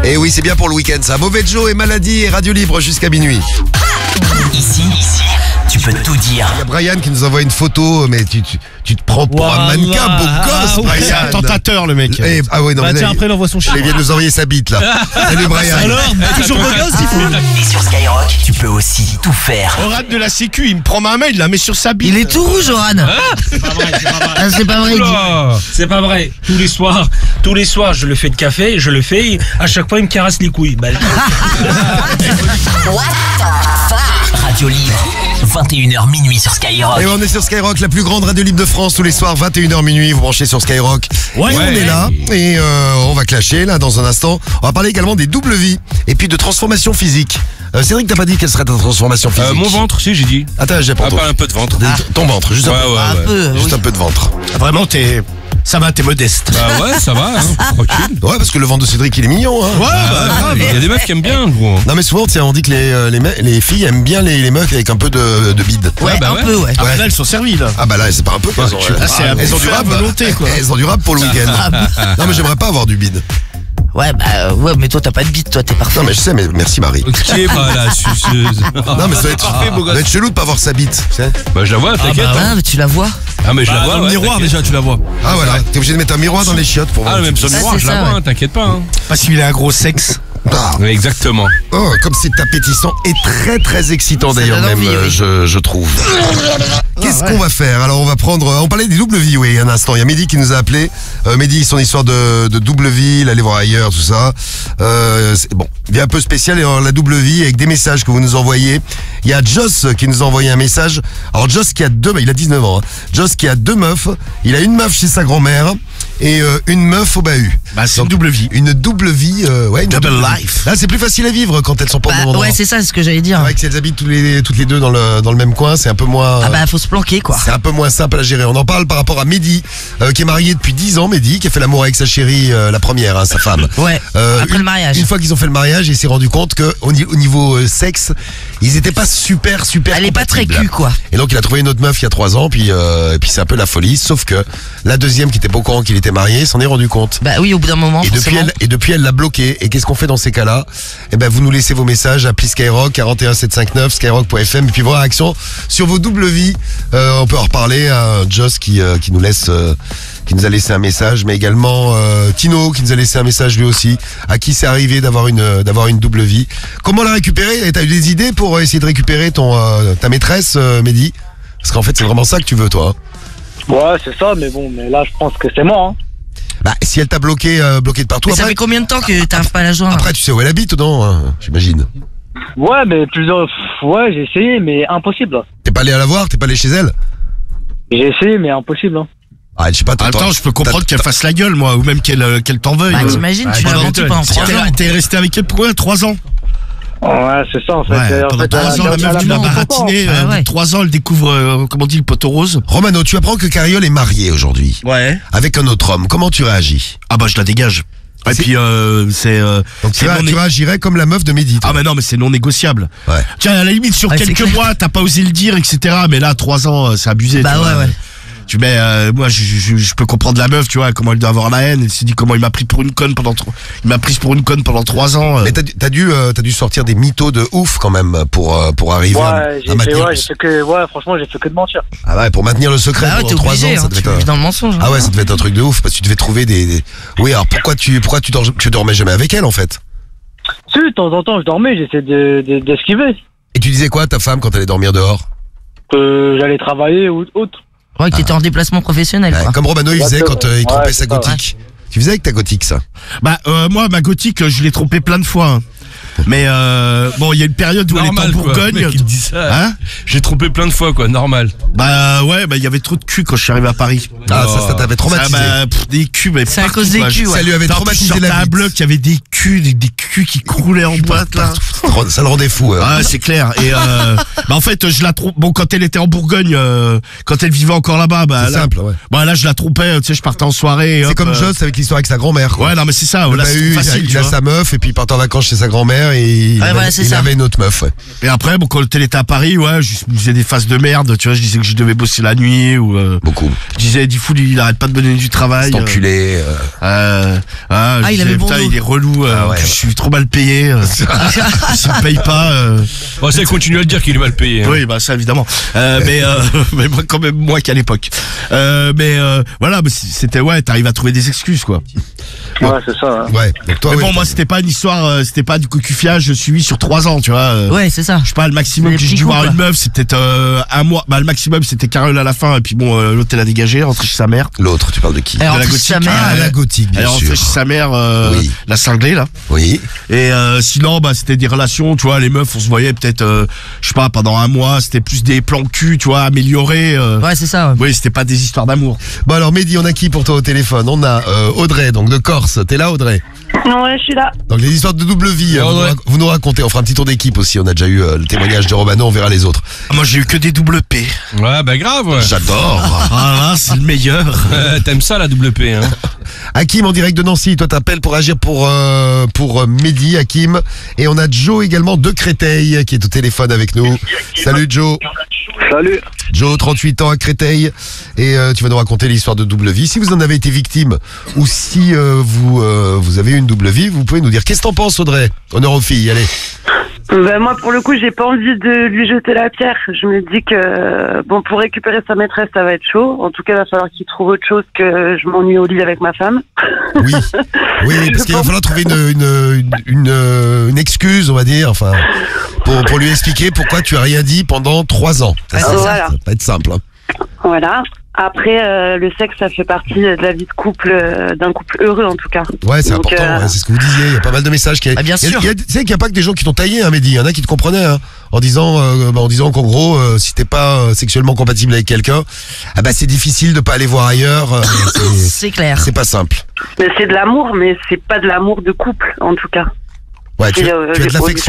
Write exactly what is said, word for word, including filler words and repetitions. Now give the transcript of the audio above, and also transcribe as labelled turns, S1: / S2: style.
S1: Et oui, c'est bien pour le week-end ça. Mauvais Joe et Maladie et Radio Libre jusqu'à minuit.
S2: Ici, ici, tu peux tout dire.
S1: Il y a Brian qui nous envoie une photo, mais tu, tu, tu te prends pour un mannequin, beau gosse,
S3: ah,
S1: Brian.
S3: C'est un tentateur le mec.
S1: Et, ah ouais, non,
S3: Bah
S1: mais
S3: tiens,
S1: là,
S3: après il envoie son chien.
S1: il vient de nous envoyer sa bite là. Salut Brian.
S3: Alors, toujours beau gosse, il faut.
S2: Et sur Skyrock, tu peux aussi tout faire.
S3: Au rat de la sécu, il me prend ma main, il la met sur sa bite.
S4: Il est tout rouge, Johan.
S3: C'est pas vrai, c'est pas vrai.
S4: Ah, c'est pas vrai.
S5: Oula, c'est pas vrai. Tous les soirs, tous les soirs, je le fais de café, je le fais. À chaque fois, il me caresse les couilles. Bah,
S2: Radio Libre, vingt et une heures minuit sur Skyrock.
S1: Et on est sur Skyrock, la plus grande radio libre de France, tous les soirs, vingt et une heures minuit, vous branchez sur Skyrock.
S3: Ouais,
S1: et on
S3: ouais.
S1: est là, et euh, on va clasher là dans un instant. On va parler également des doubles vies, et puis de transformation physique. Euh, Cédric, t'as pas dit quelle serait ta transformation physique?
S6: Euh, mon ventre, si, j'ai dit.
S1: Attends, j'ai pas
S6: Ah,
S1: entendu.
S6: pas un peu de ventre.
S1: Des- Ton ventre, juste un
S6: Ouais,
S1: peu.
S6: ouais,
S4: Un
S6: ouais.
S4: peu,
S1: Juste
S4: oui.
S1: un peu de ventre.
S3: Vraiment, t'es. Ça va, t'es modeste.
S6: Bah ouais, ça va, hein, tranquille.
S1: Ouais, parce que le ventre de Cédric, il est mignon, hein.
S3: Ouais, bah,
S6: Il y a des meufs qui aiment bien, gros.
S1: Non mais souvent, tiens, on dit que les, euh, les, me- les filles aiment bien les, les meufs avec un peu de, de bide.
S4: Ouais,
S6: bah
S4: un
S6: ouais.
S4: peu, ouais.
S3: ah,
S1: Ouais.
S3: là, elles sont servies, là.
S1: Ah bah là, c'est pas un peu qu'elles ont,
S6: tu-
S1: euh,
S3: Là, c'est à
S1: elles ont du
S3: bouffer à
S1: rap.
S3: volonté, quoi.
S1: Elles ont du rap pour le week-end. Non mais j'aimerais pas avoir du bide.
S4: Ouais, bah, euh, ouais, mais toi, t'as pas de bite, toi, t'es parfait.
S1: Non mais je sais, mais merci Marie.
S6: Qui est pas la suceuse?
S1: Non mais ça doit être,
S6: Parfait, beau
S1: ça doit
S6: gosse.
S1: être chelou de pas voir sa bite, tu sais.
S6: Bah je la vois, t'inquiète.
S3: bah,
S6: hein.
S4: Ah, mais tu la vois.
S6: Ah mais je la vois, ouais, t'inquiète.
S3: déjà, tu la vois.
S1: Ah voilà, t'es obligé de mettre un miroir dans les chiottes pour voir.
S6: Ah même sur le
S4: Ça,
S6: miroir,
S4: c'est
S6: je la
S4: ça,
S6: vois,
S4: ouais.
S6: hein, t'inquiète pas. Hein.
S3: Parce qu'il a un gros sexe.
S1: Ah.
S6: Ouais, exactement.
S1: Oh, comme c'est appétissant et très très excitant
S4: Ça
S1: d'ailleurs
S4: donne
S1: même,
S4: envie,
S1: euh,
S4: oui.
S1: je, je trouve. Qu'est-ce qu'on va faire? Alors on va prendre, on parlait des doubles vies, oui, un instant. Il y a Mehdi qui nous a appelé. Euh, Mehdi, son histoire de, de double vie, il allait voir ailleurs, tout ça. Euh, c'est- bon, il y a un peu spécial et alors, la double vie avec des messages que vous nous envoyez. Il y a Joss qui nous a envoyé un message. Alors Joss qui a deux, il a dix-neuf ans. Hein. Joss qui a deux meufs. Il a une meuf chez sa grand-mère et euh, une meuf au bahut.
S3: Bah, c'est
S1: Donc,
S3: une double vie.
S1: Une double vie, euh, ouais, une
S3: Double
S1: double vie.
S3: life.
S1: Là, c'est plus facile à vivre quand elles sont pas au
S4: Bah,
S1: même endroit.
S4: ouais, c'est ça, c'est ce que j'allais dire.
S1: C'est vrai que si elles habitent tous les, toutes les deux dans le, dans le même coin, c'est un peu moins.
S4: Ah, bah, faut se planquer, quoi.
S1: C'est un peu moins simple à gérer. On en parle par rapport à Mehdi, euh, qui est marié depuis dix ans, Mehdi, qui a fait l'amour avec sa chérie, euh, la première, hein, sa femme.
S4: Ouais, après
S1: une,
S4: le mariage.
S1: Une fois qu'ils ont fait le mariage, il s'est rendu compte que au, ni- au niveau euh, sexe, ils étaient pas super, super
S4: Elle est pas très
S1: compatibles.
S4: cul, quoi.
S1: Et donc il a trouvé une autre meuf il y a trois ans, puis, euh, et puis c'est un peu la folie. Sauf que la deuxième, qui était pas au courant qu'il était marié, s'en est rendu compte.
S4: Bah oui, au bout d'un moment,
S1: Et depuis,
S4: forcément.
S1: elle, et depuis, elle l'a bloqué. Et qu'est-ce qu'on fait dans ces cas-là? Eh ben, vous nous laissez vos messages, appli Skyrock, quarante et un sept cent cinquante-neuf, skyrock point f m, et puis vos réactions sur vos doubles vies. Euh, on peut en reparler à Joss qui, euh, qui nous laisse, euh, qui nous a laissé un message, mais également euh, Tino qui nous a laissé un message lui aussi, à qui c'est arrivé d'avoir une, euh, d'avoir une double vie. Comment la récupérer? Et t'as eu des idées pour essayer de récupérer ton, euh, ta maîtresse, euh, Mehdi? Parce qu'en fait, c'est vraiment ça que tu veux, toi. hein.
S7: Ouais, c'est ça, mais bon, mais là, je pense que c'est mort. Hein.
S1: Bah, si elle t'a bloqué, euh, bloqué de partout,
S4: Mais ça
S1: après,
S4: fait combien de temps que t'arrives pas à la joindre?
S1: après, tu sais où elle habite, non? hein, J'imagine.
S7: Ouais, mais plusieurs. pff, Ouais, j'ai essayé, mais impossible. là.
S1: T'es pas allé à la voir? T'es pas allé chez elle?
S7: J'ai essayé, mais impossible. Hein.
S1: Ah, je sais pas,
S3: En même
S1: t'entends-
S3: temps, je peux comprendre
S1: t'as-
S3: qu'elle fasse la gueule, moi, ou même qu'elle euh, qu'elle t'en veuille.
S4: Bah,
S3: euh.
S4: t'imagines, tu
S3: Ouais,
S4: l'as
S3: pendant-
S4: menti pendant trois
S3: T'es-
S4: ans.
S3: T'es resté avec elle pour quoi, trois ans?
S7: Ouais, c'est ça, en fait.
S3: Ouais,
S7: Euh, en
S3: pendant
S7: fait,
S3: trois
S7: elle-
S3: ans, la
S7: elle-
S3: meuf,
S7: elle
S3: tu
S7: a
S3: l'as
S7: mis en
S3: baratinée.
S4: Ah
S3: euh,
S4: ouais.
S3: Trois ans, elle découvre, euh, comment on dit, le poteau rose.
S1: Romano, tu apprends que Cariole est mariée aujourd'hui.
S3: Ouais.
S1: Avec un autre homme. Comment tu réagis?
S3: Ah bah, je la dégage. Et
S1: C'est-
S3: puis, euh, c'est... euh,
S1: Donc tu,
S3: c'est
S1: ré-
S3: non
S1: tu
S3: né-
S1: réagirais comme la meuf de Mehdi. toi.
S3: Ah mais non, mais c'est non négociable.
S1: Ouais.
S3: Tiens, à la limite, sur
S4: Ouais, c'est
S3: quelques
S4: clair.
S3: mois, t'as pas osé le dire, et cetera. Mais là, trois ans, euh, c'est abusé.
S4: Bah
S3: tu vois.
S4: ouais, ouais.
S3: Tu mets, euh, moi, je, je, je peux comprendre la meuf, tu vois, comment elle doit avoir la haine. Elle s'est dit comment il m'a pris pour une conne pendant trois, il m'a prise pour une conne pendant trois ans. euh.
S1: Mais t'as, dû- t'as dû, euh, t'as dû sortir des mythos de ouf quand même pour euh, pour arriver à,
S7: Ouais,
S1: à
S7: j'ai fait,
S1: maintenir.
S7: ouais,
S1: le-
S7: j'ai fait que. Ouais, franchement, j'ai fait que de mentir.
S1: Ah ouais, pour maintenir le secret
S4: Bah ouais, t'es
S1: pendant trois
S4: obligé,
S1: ans, ça
S4: hein,
S1: devait
S4: tu
S1: être.
S4: vis
S1: un-
S4: dans le mensonge. hein.
S1: Ah ouais, ça devait être un truc de ouf parce que tu devais trouver des. des- Oui, alors pourquoi tu pourquoi tu, dors, tu dormais jamais avec elle en fait?
S7: Si, de temps en temps, je dormais, j'essayais de, de, d'esquiver.
S1: Et tu disais quoi à ta femme quand elle allait dormir dehors?
S7: Que j'allais travailler ou autre.
S4: Ouais, que t'étais en déplacement professionnel,
S1: Ouais,
S4: quoi.
S1: comme Romano il faisait
S7: Exactement.
S1: quand euh, il
S7: Ouais,
S1: trompait
S7: c'est
S1: sa
S7: ça, ouais.
S1: gothique. Tu faisais avec ta gothique ça?
S3: Bah euh, moi, ma gothique, euh, je l'ai trompée plein de fois. hein. Mais euh, bon, il y a une période où
S6: Normal,
S3: elle est en
S6: quoi.
S3: Bourgogne.
S6: Le mec, il dit ça.
S3: Hein?
S6: J'ai trompé plein de fois, quoi, normal.
S3: Bah ouais, bah il y avait trop de cul quand je suis arrivé à Paris.
S1: Ah ça, ça t'avait traumatisé.
S3: Ah, bah, pff, des culs, mais
S4: C'est à
S3: partout,
S4: cause des
S3: quoi.
S4: culs, ouais.
S1: Ça lui avait
S3: Attends, en plus,
S1: traumatisé
S3: je sortais
S1: la
S3: à un
S1: vie.
S3: bloc, il y avait des culs, des, des culs qui croulaient en boîte là.
S1: Ça le rendait fou.
S3: Ah, c'est clair. Et euh, bah en fait, je la trompe. Bon, quand elle était en Bourgogne, euh, quand elle vivait encore là-bas, bah
S1: C'est
S3: là,
S1: simple, ouais.
S3: bah là, je la trompais. Tu sais, je partais en soirée. et
S1: C'est
S3: hop,
S1: comme
S3: euh,
S1: Joss avec l'histoire avec sa grand-mère. quoi.
S3: Ouais, non, mais c'est ça.
S1: Le
S3: Là, c'est
S1: bahut,
S3: facile.
S1: il
S3: tu
S1: a
S3: vois.
S1: sa meuf et puis il part en vacances chez sa grand-mère et il,
S4: Ouais,
S1: avait,
S4: voilà, c'est
S1: il
S4: ça.
S1: avait une autre meuf. Ouais.
S3: Et après, bon, quand elle était à Paris, ouais, je me faisais des faces de merde. Tu vois, je disais que je devais bosser la nuit ou. Euh,
S1: Beaucoup.
S3: je disais, dit fou, il arrête pas de me donner du travail.
S1: Cet enculé. euh.
S3: Euh, ah, je
S4: Ah, il
S3: disais,
S4: avait bon
S3: putain,
S4: dos.
S3: il est relou. Euh,
S1: Ah ouais,
S3: que
S1: ouais.
S3: Je suis trop mal payé. Euh, S'il me paye pas. Euh,
S6: Bon, ça continue à le dire qu'il est mal payé. hein.
S3: Oui, bah ça évidemment. Euh, mais euh, mais moi, quand même moins qu'à l'époque. Euh, mais euh, voilà, mais c'était ouais, t'arrives à trouver des excuses quoi.
S7: Ouais, c'est ça. hein.
S1: Ouais. Donc toi,
S3: Mais
S1: ouais,
S3: bon, moi c'était pas une histoire, euh, c'était pas du cocufiage je suis sur trois ans, tu vois. euh,
S4: Ouais, c'est ça.
S3: Je sais pas, le maximum
S4: Des
S3: que j'ai
S4: petits
S3: dû
S4: coups,
S3: voir
S4: quoi.
S3: une meuf, c'est peut-être euh, un mois. Bah le maximum c'était Carole à la fin, et puis bon, euh, l'autre elle a dégagé, rentrée chez sa mère.
S1: L'autre, tu parles de qui
S4: Alors,
S3: de la
S4: entre sa
S3: gothique.
S4: mère,
S1: Ah, la gothique,
S3: Elle est
S1: bien
S3: rentrée
S1: sûr.
S3: chez sa mère, euh,
S1: Oui.
S3: la cinglée là.
S1: Oui.
S3: Et euh, sinon, bah c'était des relations, tu vois, les meufs, on se voyait peut-être, euh, je sais pas, pendant un mois, c'était plus des plans cul, tu vois, améliorés. Euh,
S4: Ouais, c'est ça. Ouais.
S3: Oui, c'était pas des histoires d'amour.
S1: Bon alors Mehdi, on a qui pour toi au téléphone? On a euh, Audrey, donc de Corse. T'es là Audrey?
S8: Ouais, je suis là.
S1: Donc les histoires de double vie, euh, vous, nous
S6: Audrey.
S1: rac- vous nous racontez. On fera un petit tour d'équipe aussi. On a déjà eu euh, le témoignage de Romano, on verra les autres.
S3: Ah, moi j'ai eu que des double P.
S6: Ouais, bah grave. ouais.
S1: J'adore.
S3: Ah là, c'est le meilleur.
S6: Euh, T'aimes ça la double P, hein?
S1: Hakim en direct de Nancy, toi t'appelles pour agir pour euh, pour euh, Mehdi, Hakim. Et on a Joe également de Créteil qui est au téléphone avec nous. Salut Joe.
S7: Salut.
S1: Joe, trente-huit ans à Créteil. Et euh, tu vas nous raconter l'histoire de double vie. Si vous en avez été victime ou si euh, vous euh, vous avez eu une double vie, vous pouvez nous dire. Qu'est-ce que t'en penses Audrey? Honneur aux filles, allez.
S8: Ben, moi, pour le coup, j'ai pas envie de lui jeter la pierre. Je me dis que, bon, pour récupérer sa maîtresse, ça va être chaud. En tout cas, il va falloir qu'il trouve autre chose que je m'ennuie au lit avec ma femme.
S1: Oui, oui, oui, parce qu'il va falloir trouver une, une, une, une, euh, une excuse, on va dire, enfin, pour, pour lui expliquer pourquoi tu as rien dit pendant trois ans. Ça,
S4: Ouais,
S1: ça,
S4: c'est
S1: ça,
S8: ça.
S1: ça va pas être simple. hein.
S8: Voilà. Après, euh, le sexe, ça fait partie de la vie de couple, euh, d'un couple heureux, en tout cas.
S1: Ouais, c'est
S8: Donc,
S1: important,
S8: euh,
S1: ouais, c'est ce que vous disiez. Il y a pas mal de messages qui.
S4: Ah, bien
S1: il y a-
S4: sûr.
S1: il y a- Tu sais qu'il n'y a pas que des gens qui t'ont taillé, hein, Mehdi. Il y en a qui te comprenaient, hein, en disant, euh, bah, en disant qu'en gros, euh, si t'es pas euh, sexuellement compatible avec quelqu'un, ah bah c'est difficile de pas aller voir ailleurs. euh, c'est-
S4: C'est clair.
S1: c'est pas simple.
S8: Mais c'est de l'amour, mais c'est pas de l'amour de couple, en tout cas.
S1: Ouais, tu,
S8: Et, euh,
S1: tu as de
S8: au lieu
S1: l'affection.